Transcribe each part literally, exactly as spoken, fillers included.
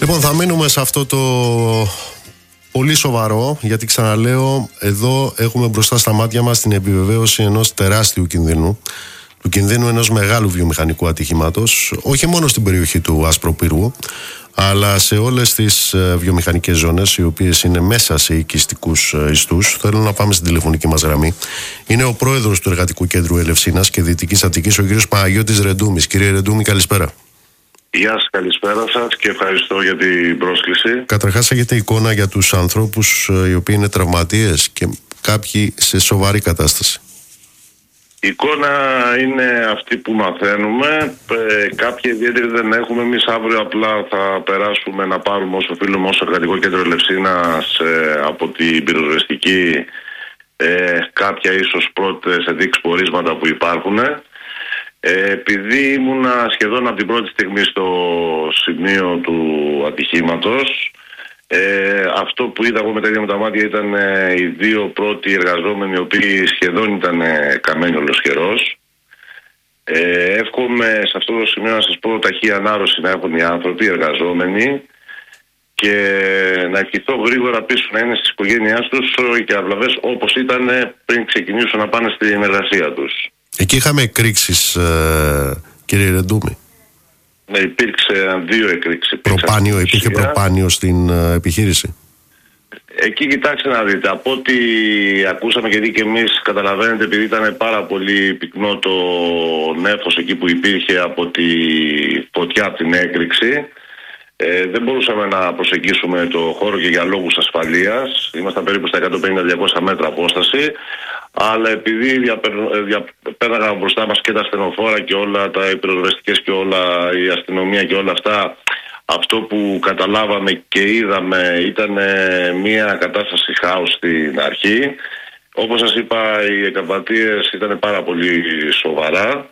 Λοιπόν, θα μείνουμε σε αυτό το πολύ σοβαρό, γιατί ξαναλέω, εδώ έχουμε μπροστά στα μάτια μας την επιβεβαίωση ενός τεράστιου κινδύνου, του κινδύνου ενός μεγάλου βιομηχανικού ατυχήματος, όχι μόνο στην περιοχή του Ασπροπύργου, αλλά σε όλες τις βιομηχανικές ζώνες, οι οποίες είναι μέσα σε οικιστικούς ιστούς. Θέλω να πάμε στην τηλεφωνική μας γραμμή. Είναι ο πρόεδρος του Εργατικού Κέντρου Ελευσίνας και Δυτικής Αττικής, ο κύριος Παναγιώτης Ρεντούμης. Κύριε Ρεντούμη, καλησπέρα. Γεια σας, καλησπέρα σας και ευχαριστώ για την πρόσκληση. Καταρχάς, έχετε εικόνα για τους ανθρώπους οι οποίοι είναι τραυματίες και κάποιοι σε σοβαρή κατάσταση? Η εικόνα είναι αυτή που μαθαίνουμε. Ε, κάποια ιδιαίτερη δεν έχουμε. Εμείς αύριο απλά θα περάσουμε να πάρουμε όσο οφείλουμε ως Εργατικό Κέντρο Ελευσίνας ε, από την πυροσβεστική ε, κάποια ίσως πρώτες ενδείξεις πορίσματα που υπάρχουν. Ε, επειδή ήμουνα σχεδόν από την πρώτη στιγμή στο σημείο του ατυχήματος, ε, αυτό που είδα εγώ με τα ίδια μου τα μάτια ήταν ε, οι δύο πρώτοι εργαζόμενοι, οι οποίοι σχεδόν ήταν ε, καμένοι ολοσχερός. Ε, εύχομαι σε αυτό το σημείο να σας πω ταχύ ανάρρωση να έχουν οι άνθρωποι, οι εργαζόμενοι, και να ευχηθώ γρήγορα πίσω να είναι στις οικογένειάς τους και αυλαβές όπως ήταν πριν ξεκινήσουν να πάνε στην εργασία τους. Εκεί είχαμε εκρήξεις, ε, κύριε Ρεντούμη. Ναι, υπήρξε δύο εκρήξεις. Προπάνιο, υπήρχε προπάνιο στην ε, επιχείρηση. Εκεί κοιτάξτε να δείτε, από ό,τι ακούσαμε, γιατί και εμείς καταλαβαίνετε, επειδή ήταν πάρα πολύ πυκνό το νέφος εκεί που υπήρχε από τη φωτιά, από την έκρηξη, ε, δεν μπορούσαμε να προσεγγίσουμε το χώρο και για λόγους ασφαλείας. Ήμασταν περίπου στα εκατόν πενήντα με διακόσια μέτρα απόσταση. Αλλά επειδή διαπέρναγαν μπροστά μας και τα ασθενοφόρα και όλα τα πυροσβεστικές και όλα η αστυνομία και όλα αυτά, αυτό που καταλάβαμε και είδαμε ήταν μια κατάσταση χάους στην αρχή. Όπως σας είπα, οι εκαπατίες ήταν πάρα πολύ σοβαρά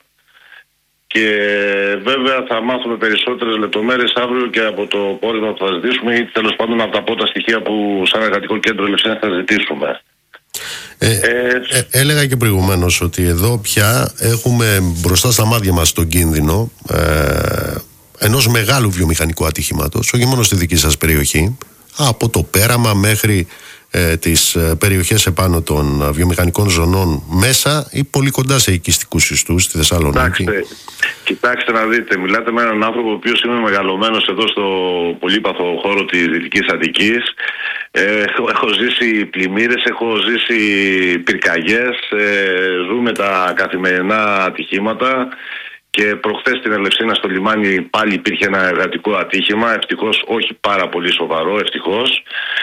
και βέβαια θα μάθουμε περισσότερες λεπτομέρειες αύριο και από το πόρισμα που θα ζητήσουμε ή τέλος πάντων από τα πρώτα στοιχεία που σαν Εργατικό Κέντρο Ελευσίνας θα ζητήσουμε. Ε, ε, ε, έλεγα και προηγουμένως ότι εδώ πια έχουμε μπροστά στα μάτια μας τον κίνδυνο ε, ενός μεγάλου βιομηχανικού ατυχήματος, όχι μόνο στη δική σας περιοχή, από το πέραμα μέχρι ε, τις περιοχές επάνω των βιομηχανικών ζωνών μέσα ή πολύ κοντά σε οικιστικούς ιστούς στη Θεσσαλονίκη. Κοιτάξτε, κοιτάξτε να δείτε, μιλάτε με έναν άνθρωπο ο οποίος είναι μεγαλωμένος εδώ στο πολύπαθο χώρο της Δυτικής Αττικής. Ε, έχω, έχω ζήσει πλημμύρες, έχω ζήσει πυρκαγιές, ε, ζούμε τα καθημερινά ατυχήματα και προχθές στην Ελευσίνα στο λιμάνι πάλι υπήρχε ένα εργατικό ατύχημα, ευτυχώς όχι πάρα πολύ σοβαρό, ευτυχώς.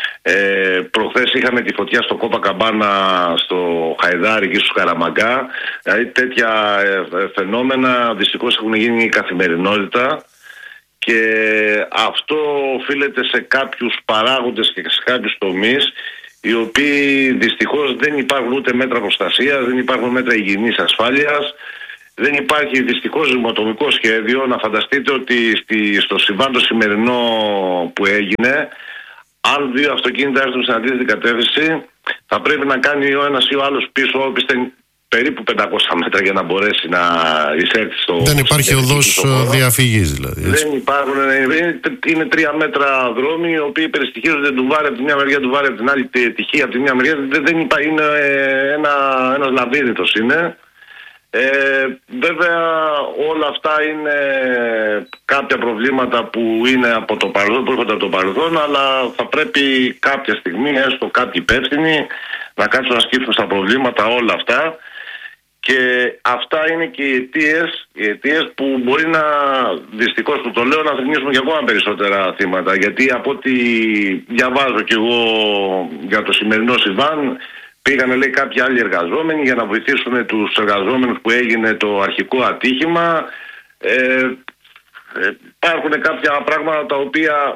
Ε, προχθές είχαμε τη φωτιά στο Κόπακαμπάνα, στο Χαϊδάρι και στους Καραμαγκά. Δηλαδή τέτοια ε, φαινόμενα δυστυχώς έχουν γίνει καθημερινότητα. Και αυτό οφείλεται σε κάποιους παράγοντες και σε κάποιους τομείς, οι οποίοι δυστυχώς δεν υπάρχουν ούτε μέτρα προστασίας, δεν υπάρχουν μέτρα υγιεινής ασφάλειας, δεν υπάρχει δυστυχώς δημοτομικό σχέδιο. Να φανταστείτε ότι στη, στο συμβάν το σημερινό που έγινε, αν δύο αυτοκίνητα έρθουν στην αντίθετη κατεύθυνση, θα πρέπει να κάνει ο ένας ή ο άλλος πίσω, όπιστε περίπου πεντακόσια μέτρα για να μπορέσει να εισέλθει στο... Δεν υπάρχει οδός διαφυγής δηλαδή. Έτσι. Δεν υπάρχουν, είναι, είναι τρία μέτρα δρόμοι, οι οποίοι περιστοιχίζονται του βάρη από τη μια μεριά, του βάρη από την άλλη, τυχή από τη μια μεριά. Δεν, δεν υπάρχει, είναι ένα, ένας λαβύρινθος είναι. Ε, βέβαια όλα αυτά είναι κάποια προβλήματα που είναι από το παρελθόν, που έρχονται από το παρελθόν, αλλά θα πρέπει κάποια στιγμή, έστω κάποιοι υπεύθυνοι, να κάτσουν να σκύψουν στα προβλήματα όλα αυτά. Και αυτά είναι και οι αιτίες, οι αιτίες που μπορεί να, δυστυχώς που το λέω, να θρηνήσουμε και ακόμα περισσότερα θύματα. Γιατί από ό,τι διαβάζω κι εγώ για το σημερινό συμβάν, πήγανε λέει κάποιοι άλλοι εργαζόμενοι για να βοηθήσουν τους εργαζόμενους που έγινε το αρχικό ατύχημα. Ε, ε, υπάρχουν κάποια πράγματα τα οποία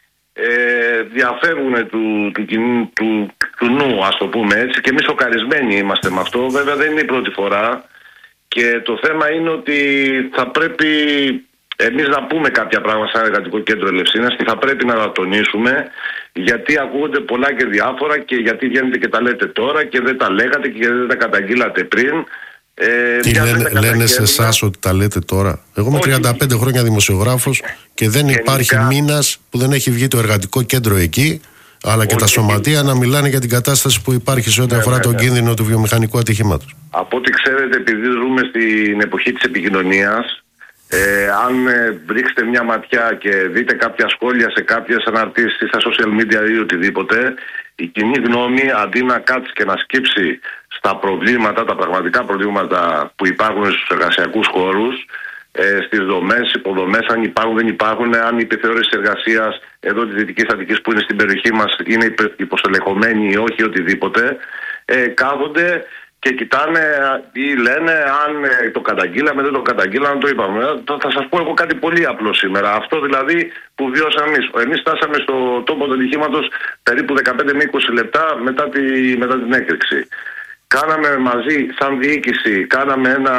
ε, διαφεύγουν του, του, του, του, του νου, ας το πούμε έτσι, και εμείς σοκαρισμένοι είμαστε με αυτό. Βέβαια δεν είναι η πρώτη φορά και το θέμα είναι ότι θα πρέπει εμείς να πούμε κάποια πράγματα σαν Εργατικό Κέντρο Ελευσίνας και θα πρέπει να τα τονίσουμε, γιατί ακούγονται πολλά και διάφορα και γιατί βγαίνετε και τα λέτε τώρα και δεν τα λέγατε και δεν τα καταγγείλατε πριν. Ε, Τι λένε, λένε σε εσάς ότι τα λέτε τώρα? Εγώ είμαι τριάντα πέντε χρόνια δημοσιογράφος και δεν γενικά, υπάρχει μήνας που δεν έχει βγει το εργατικό κέντρο εκεί, αλλά και όχι, τα σωματεία να μιλάνε για την κατάσταση που υπάρχει σε ό,τι ναι, αφορά ναι, τον ναι. κίνδυνο του βιομηχανικού ατυχήματος. Από ό,τι ξέρετε, επειδή ζούμε στην εποχή της επικοινωνίας, ε, αν ε, ρίξετε μια ματιά και δείτε κάποια σχόλια σε κάποιες αναρτήσεις στα social media ή οτιδήποτε, η κοινή γνώμη αντί να κάτσει και να σκύψει στα προβλήματα, τα πραγματικά προβλήματα που υπάρχουν στους εργασιακούς χώρους, ε, στις δομές, υποδομές, αν υπάρχουν, δεν υπάρχουν, αν η επιθεώρηση εργασίας εδώ της Δυτικής Αττικής που είναι στην περιοχή μας είναι υποστελεχωμένη ή όχι, οτιδήποτε, ε, κάθονται και κοιτάνε ή λένε αν ε, το καταγγείλαμε, δεν το καταγγείλαμε, το είπαμε. Θα σας πω εγώ κάτι πολύ απλό σήμερα. Αυτό δηλαδή που βιώσαμε εμείς. Εμείς φτάσαμε στο τόπο του ατυχήματος περίπου δεκαπέντε με είκοσι λεπτά μετά, τη, μετά την έκρηξη. Κάναμε μαζί, σαν διοίκηση, κάναμε ένα...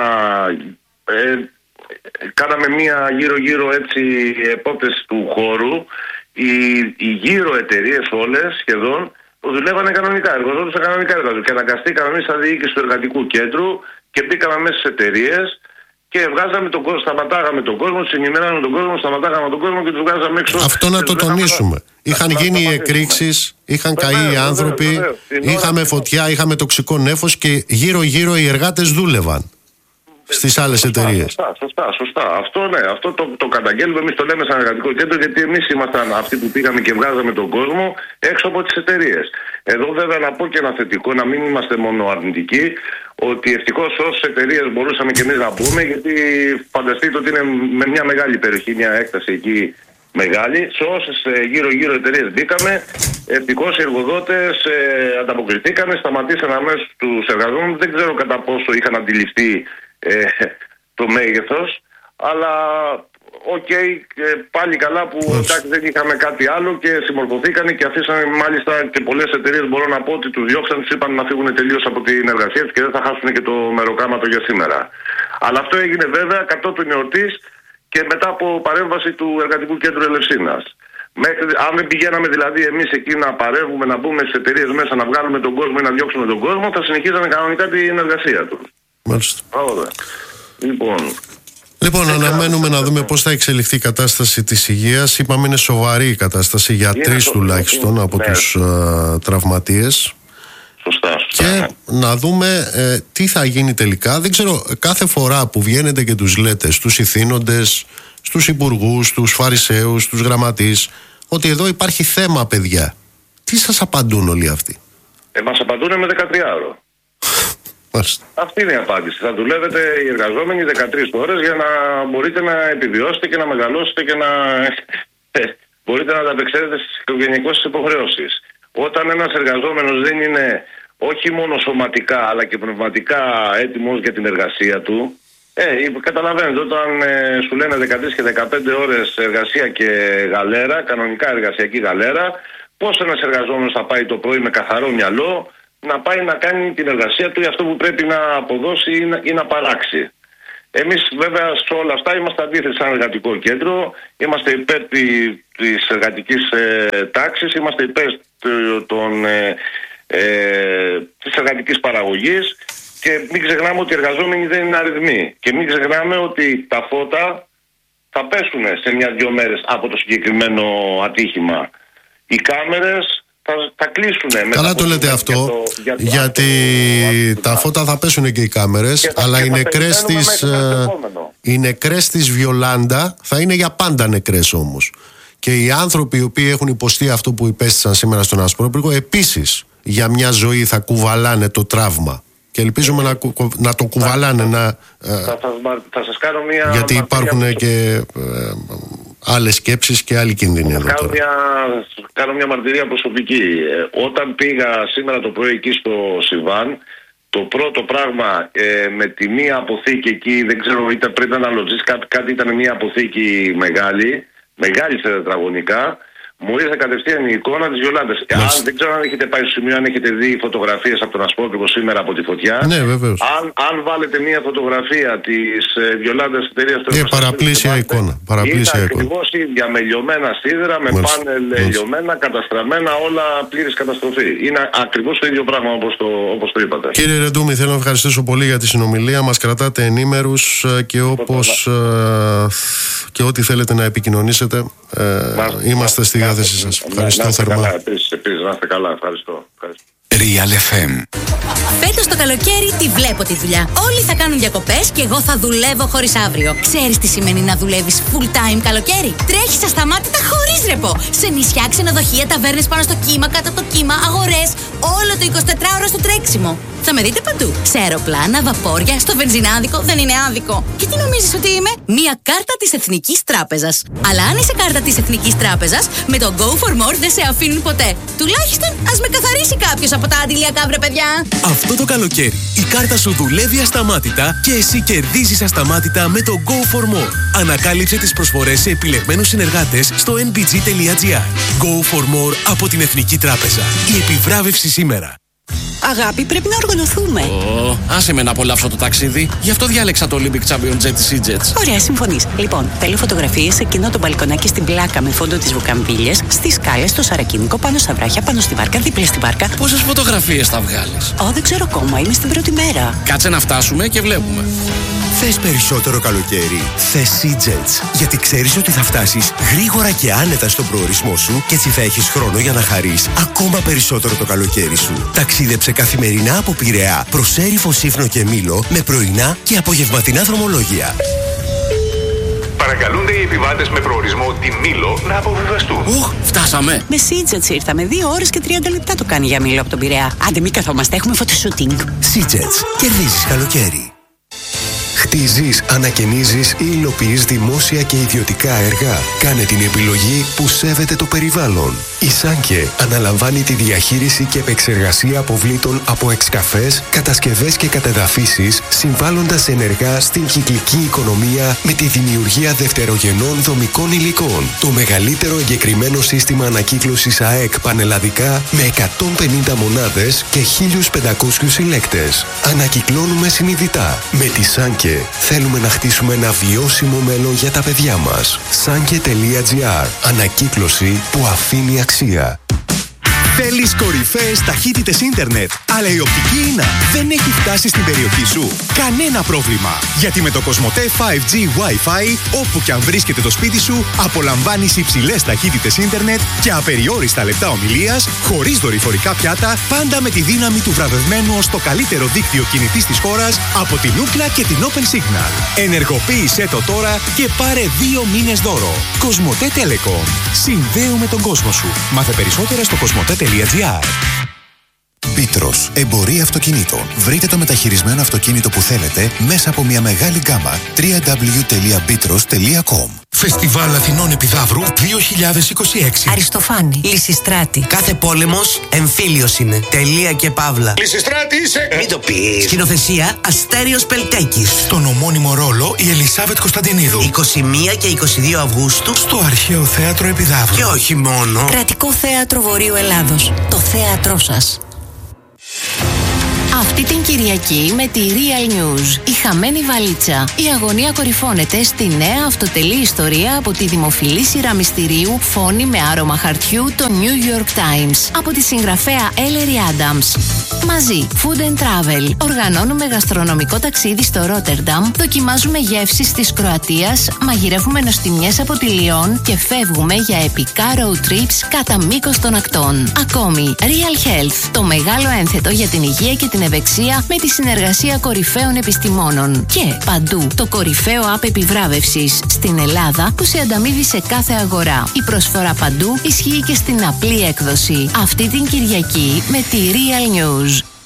Ε, κάναμε μία γύρω-γύρω έτσι επόπτεση του χώρου. Οι, οι γύρω εταιρείες όλες σχεδόν δουλεύανε κανονικά, εργαζόντουσαν κανονικά εργαζόντουσαν. Και αναγκαστήκαμε εμείς σαν διοίκηση του εργατικού κέντρου και μπήκαμε μέσα στις εταιρείες και βγάζαμε τον κόσμο, σταματάγαμε τον κόσμο, συνημερώναμε τον κόσμο, σταματάγαμε τον κόσμο και τους βγάζαμε έξω. Αυτό να το τονίσουμε. Είχαν γίνει εκρήξεις, είχαν καεί οι άνθρωποι, είχαμε φωτιά, είχαμε τοξικό νέφος και γύρω-γύρω οι εργάτες δούλευαν στις άλλες εταιρείες. Σωστά, σωστά, σωστά. Αυτό ναι, αυτό το, το καταγγέλνουμε. Εμείς το λέμε σαν εργατικό κέντρο, γιατί εμείς ήμασταν αυτοί που πήγαμε και βγάζαμε τον κόσμο έξω από τις εταιρείες. Εδώ βέβαια να πω και ένα θετικό, να μην είμαστε μόνο αρνητικοί, ότι ευτυχώς όσες εταιρείες μπορούσαμε και εμείς να μπούμε, γιατί φανταστείτε ότι είναι με μια μεγάλη περιοχή, μια έκταση εκεί μεγάλη. Σε όσες γύρω-γύρω εταιρείες μπήκαμε, ευτυχώς οι εργοδότες ε, ανταποκριθήκανε, σταματήσαν αμέσως τους εργαζόμενους. Δεν ξέρω κατά πόσο είχαν αντιληφθεί Ε, το μέγεθος, αλλά οκ, okay, πάλι καλά που εντάξει, δεν είχαμε κάτι άλλο και συμμορφωθήκανε και αφήσανε, μάλιστα και πολλές εταιρείες μπορώ να πω ότι τους διώξαν, τους είπαν να φύγουν τελείως από την εργασία τους και δεν θα χάσουν και το μεροκάματο για σήμερα. Αλλά αυτό έγινε βέβαια κατόπιν εορτής και μετά από παρέμβαση του Εργατικού Κέντρου Ελευσίνας. Μέχρι, αν δεν πηγαίναμε δηλαδή εμείς εκεί να παρεύουμε, να μπούμε στις εταιρείες μέσα, να βγάλουμε τον κόσμο ή να διώξουμε τον κόσμο, θα συνεχίζανε κανονικά την εργασία τους. Μάλιστα. Λοιπόν, λοιπόν αναμένουμε να δούμε πώς θα εξελιχθεί η κατάσταση της υγείας. Είπαμε είναι σοβαρή η κατάσταση για είναι τρεις το, τουλάχιστον είναι, από ναι. τους uh, τραυματίες. Σωστά, σωστά. Και να δούμε ε, τι θα γίνει τελικά. Δεν ξέρω, κάθε φορά που βγαίνετε και τους λέτε στους ηθήνοντες, στους υπουργούς, στους φαρισαίους, στους γραμματείς, ότι εδώ υπάρχει θέμα, παιδιά, τι σας απαντούν όλοι αυτοί? Ε, μας απαντούν με δεκατριάωρο. Αυτή είναι η απάντηση. Θα δουλεύετε οι εργαζόμενοι δεκατρείς ώρες για να μπορείτε να επιβιώσετε και να μεγαλώσετε και να μπορείτε να ανταπεξέλθετε στις οικογενειακές υποχρεώσεις. Όταν ένας εργαζόμενος δεν είναι όχι μόνο σωματικά αλλά και πνευματικά έτοιμος για την εργασία του, ε, καταλαβαίνετε, όταν ε, σου λένε δεκατρείς και δεκαπέντε ώρες εργασία και γαλέρα, κανονικά εργασιακή γαλέρα, πώς ένας εργαζόμενος θα πάει το πρωί με καθαρό μυαλό να πάει να κάνει την εργασία του ή αυτό που πρέπει να αποδώσει ή να, ή να παράξει. Εμείς βέβαια σε όλα αυτά είμαστε αντίθετοι σαν εργατικό κέντρο, είμαστε υπέρ της εργατικής ε, τάξης, είμαστε υπέρ των, ε, ε, της εργατικής παραγωγής και μην ξεχνάμε ότι οι εργαζόμενοι δεν είναι αριθμοί και μην ξεχνάμε ότι τα φώτα θα πέσουν σε μια-δυο μέρες από το συγκεκριμένο ατύχημα. Οι κάμερες Θα, θα κλείσουν. Καλά το λέτε αυτό, για το, για το γιατί το, τα φώτα θα πέσουν και οι κάμερες, και αλλά οι νεκρές, της, οι νεκρές της Βιολάντα θα είναι για πάντα νεκρές όμως. Και οι άνθρωποι οι οποίοι έχουν υποστεί αυτό που υπέστησαν σήμερα στον Ασπρόπυργο επίσης για μια ζωή θα κουβαλάνε το τραύμα. Και ελπίζουμε να, να το κουβαλάνε. Να, θα, θα, θα σας κάνω μια... Γιατί υπάρχουν και... Ε, άλλες σκέψεις και άλλοι κίνδυνοι εδώ κάνω μια, κάνω μια μαρτυρία προσωπική. Ε, όταν πήγα σήμερα το πρωί εκεί στο Σιβάν, το πρώτο πράγμα ε, με τη μία αποθήκη εκεί, δεν ξέρω, ήταν πριν να λογίσει κάτι, κάτι ήταν μια αποθήκη μεγάλη, μεγάλη σε τετραγωνικά. μου ήρθε κατευθείαν η εικόνα της Γιολάντας. Αν δεν ξέρω αν έχετε πάει στο σημείο, αν έχετε δει φωτογραφίες από τον Ασπρόπικο σήμερα από τη φωτιά. Ναι, βεβαίως. Αν, αν βάλετε μια φωτογραφία της ε, Γιολάντας εταιρείας του. Ναι, παραπλήσια εικόνα. Παραπλήσια είναι εικόνα. ακριβώς ίδια, με λιωμένα σίδερα, με Μάλιστα. πάνελ Μάλιστα. λιωμένα, καταστραμμένα, όλα πλήρης καταστροφή. Είναι ακριβώς το ίδιο πράγμα όπως το, όπως το είπατε. Κύριε Ρεντούμη, θέλω να ευχαριστήσω πολύ για τη συνομιλία. Μας κρατάτε ενήμερους και όπως ε, και ό,τι θέλετε να επικοινωνήσετε, ε, Μας, είμαστε στη διάθεσή σας. Ευχαριστώ θερμά. Καλά, επίσης, επίσης, να είστε καλά. Ευχαριστώ. Ευχαριστώ. Real εφ εμ. Φέτος το καλοκαίρι τη βλέπω τη δουλειά. Όλοι θα κάνουν διακοπές και εγώ θα δουλεύω χωρίς αύριο. Ξέρεις τι σημαίνει να δουλεύεις full time καλοκαίρι? Τρέχεις ασταμάτητα χωρίς ρεπό. Σε νησιά, ξενοδοχεία, ταβέρνες πάνω στο κύμα, κάτω από το κύμα, αγορές. Όλο το εικοσιτετράωρο στο τρέξιμο. Θα με δείτε παντού. Σε αεροπλάνα, βαπόρια, στο βενζινάδικο, δεν είναι άδικο. Και τι νομίζεις ότι είμαι? Μία κάρτα της Εθνικής Τράπεζας. Αλλά αν είσαι κάρτα της Εθνικής Τράπεζας, με το Go for More δεν σε αφήνουν ποτέ. Τουλάχιστον ας με καθαρίσει κάποιος από τα αντιλιακά, βρε παιδιά. Αυτό το καλοκαίρι η κάρτα σου δουλεύει ασταμάτητα και εσύ κερδίζεις ασταμάτητα με το Go for More. Ανακάλυψε τις προσφορές σε επιλεγμένους συνεργάτες στο εν μπι τζι τελεία τζι άρ. Go for More από την Εθνική Τράπεζα. Η επιβράβευση σήμερα. Αγάπη, πρέπει να οργανωθούμε. Ω, άσε με να απολαύσω το ταξίδι. Γι' αυτό διάλεξα το Olympic Champion Jet της E-Jets. Ωραία, συμφωνείς. Λοιπόν, θέλω φωτογραφίες σε εκείνο το μπαλκονάκι στην πλάκα με φόντο τις βουκαμβίλιες, στις σκάλες, στο σαρακίνικο, πάνω στα βράχια, πάνω στη βάρκα, δίπλα στη βάρκα. Πόσες φωτογραφίες θα βγάλεις? Ω, δεν ξέρω ακόμα, είμαι στην πρώτη μέρα. Κάτσε να φτάσουμε και βλέπουμε. Θες περισσότερο καλοκαίρι? Θες E-Jets. Γιατί ξέρεις ότι θα φτάσεις γρήγορα και άνετα στον προορισμό σου και έτσι θα έχεις χρόνο για να χαρείς ακόμα περισσότερο το καλοκαίρι σου. Ταξίδεψε καθημερινά από Πειραιά προς Έριφο, Σύφνο και Μήλο με πρωινά και απογευματινά δρομολόγια. Παρακαλούνται οι επιβάτες με προορισμό τη Μήλο να αποβιβαστούν. Ουχ, φτάσαμε. Με Sea-Jets ήρθαμε. Δύο ώρες και τριάντα λεπτά το κάνει για Μήλο από τον Πειραιά. Άντε, μην καθόμαστε, έχουμε φωτοσούτινγκ. Sea-Jets. Κερδίζεις καλοκαίρι. Χτίζεις, ανακαινίζεις ή υλοποιείς δημόσια και ιδιωτικά έργα? Κάνε την επιλογή που σέβεται το περιβάλλον. Η Σάνκε αναλαμβάνει τη διαχείριση και επεξεργασία αποβλήτων από εξκαφές, κατασκευές και κατεδαφίσεις, συμβάλλοντας ενεργά στην κυκλική οικονομία με τη δημιουργία δευτερογενών δομικών υλικών. Το μεγαλύτερο εγκεκριμένο σύστημα ανακύκλωσης ΑΕΚ πανελλαδικά με εκατόν πενήντα μονάδες και χίλιους πεντακόσιους συλλέκτες. Ανακυκλώνουμε συνειδητά. Με τη Σάνκε θέλουμε να χτίσουμε ένα βιώσιμο μέλλον για τα παιδιά μας. Σάνκε τελεία τζι άρ. Ανακύκλωση που αφήνει αξία. Θέλεις κορυφαίες ταχύτητες ίντερνετ, αλλά η οπτική ίνα δεν έχει φτάσει στην περιοχή σου? Κανένα πρόβλημα, γιατί με το Κοσμοτέ φάιβ τζι Wi-Fi, όπου και αν βρίσκεται το σπίτι σου, απολαμβάνεις υψηλές ταχύτητες ίντερνετ και απεριόριστα λεπτά ομιλίας, χωρίς δορυφορικά πιάτα, πάντα με τη δύναμη του βραβευμένου ως το καλύτερο δίκτυο κινητής της χώρας από την Ookla και την Open Signal. Ενεργοποίησέ το τώρα και πάρε δύο μήνες δώρο. Κοσμοτέ Telecom. Συνδέουμε τον κόσμο σου. Μάθε περισσότερα στο κοσμοτέ τελεία τζι άρ. Μπίτρος, εμπορία αυτοκινήτων. Βρείτε το μεταχειρισμένο αυτοκίνητο που θέλετε μέσα από μια μεγάλη γκάμα. double-u double-u double-u τελεία μπίτρος τελεία κομ. Φεστιβάλ Αθηνών Επιδαύρου δύο χιλιάδες είκοσι έξι. Αριστοφάνη, Λυσιστράτη. Κάθε πόλεμος εμφύλιος είναι. Τελεία και παύλα. Λυσιστράτη είσαι! Μην το πεις. Σκηνοθεσία Αστέριος Πελτέκης. Στον ομώνυμο ρόλο η Ελισάβετ Κωνσταντινίδου. είκοσι μία και είκοσι δύο Αυγούστου. Στο Αρχαίο Θέατρο Επιδαύρου. Και όχι μόνο. Κρατικό Θέατρο Βορείου Ελλάδος. Το θέατρό σας. Αυτή την Κυριακή με τη Real News, η χαμένη βαλίτσα. Η αγωνία κορυφώνεται στη νέα αυτοτελή ιστορία από τη δημοφιλή σειρά μυστηρίου Φόνη με άρωμα χαρτιού, το New York Times, από τη συγγραφέα Ellery Adams. Μαζί, Food and Travel. Οργανώνουμε γαστρονομικό ταξίδι στο Ρότερνταμ, δοκιμάζουμε γεύσεις της Κροατίας, μαγειρεύουμε νοστιμιές από τη Λιόν και φεύγουμε για επικά road trips κατά μήκος των ακτών. Ακόμη, Real Health, το μεγάλο ένθετο για την υγεία και την ευεξία με τη συνεργασία κορυφαίων επιστημόνων. Και παντού, το κορυφαίο app επιβράβευσης στην Ελλάδα που σε ανταμείβει σε κάθε αγορά. Η προσφορά παντού ισχύει και στην απλή έκδοση. Αυτή την Κυριακή με τη Real News.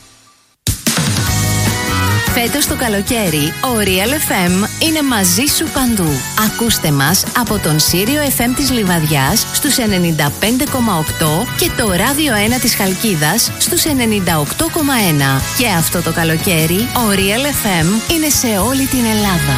Φέτος το καλοκαίρι, ο Real εφ εμ είναι μαζί σου παντού. Ακούστε μας από τον Σύριο εφ εμ της Λιβαδιάς στους ενενήντα πέντε κόμμα οκτώ και το Ράδιο ένα της Χαλκίδας στους ενενήντα οκτώ κόμμα ένα. Και αυτό το καλοκαίρι, ο Real εφ εμ είναι σε όλη την Ελλάδα.